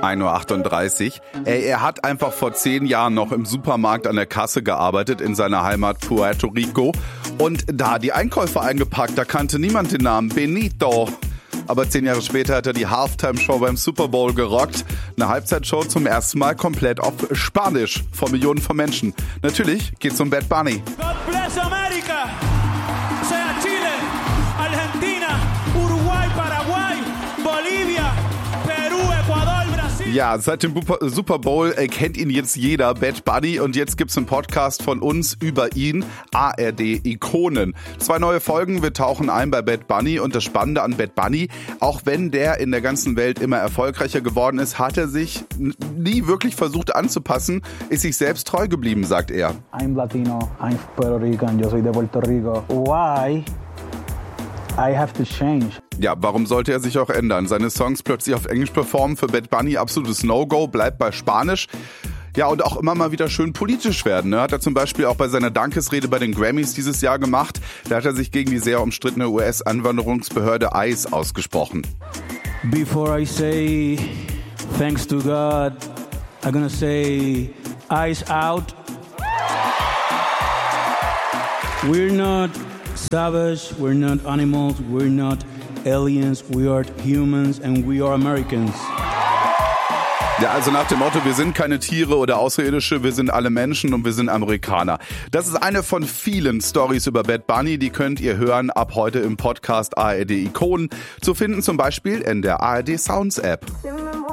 1:38 Uhr. Er hat einfach vor 10 Jahren noch im Supermarkt an der Kasse gearbeitet in seiner Heimat Puerto Rico und da die Einkäufe eingepackt. Da kannte niemand den Namen Benito. Aber 10 Jahre später hat er die Halftime-Show beim Super Bowl gerockt. Eine Halbzeitshow zum ersten Mal komplett auf Spanisch vor Millionen von Menschen. Natürlich geht's um Bad Bunny. God bless America. Sea Chile, Argentina, Uruguay, Paraguay, Bolivia, Peru, Ecuador, Brasil. Ja, seit dem Super Bowl kennt ihn jetzt jeder, Bad Bunny. Und jetzt gibt's einen Podcast von uns über ihn, ARD Ikonen. 2 neue Folgen, wir tauchen ein bei Bad Bunny. Und das Spannende an Bad Bunny, auch wenn der in der ganzen Welt immer erfolgreicher geworden ist, hat er sich nie wirklich versucht anzupassen, ist sich selbst treu geblieben, sagt er. I'm Latino, I'm Puerto Rican, yo soy de Puerto Rico. Why I have to change? Ja, warum sollte er sich auch ändern? Seine Songs plötzlich auf Englisch performen, für Bad Bunny absolutes No-Go, bleibt bei Spanisch. Ja, und auch immer mal wieder schön politisch werden. Ne? Hat er zum Beispiel auch bei seiner Dankesrede bei den Grammys dieses Jahr gemacht. Da hat er sich gegen die sehr umstrittene US-Anwanderungsbehörde ICE ausgesprochen. Before I say thanks to God, I'm gonna say ICE out. We're not savage, we're not animals, we're not aliens, we are humans and we are Americans. Ja, also nach dem Motto, wir sind keine Tiere oder Außerirdische, wir sind alle Menschen und wir sind Amerikaner. Das ist eine von vielen Storys über Bad Bunny, die könnt ihr hören ab heute im Podcast ARD Ikonen. Zu finden zum Beispiel in der ARD Sounds App.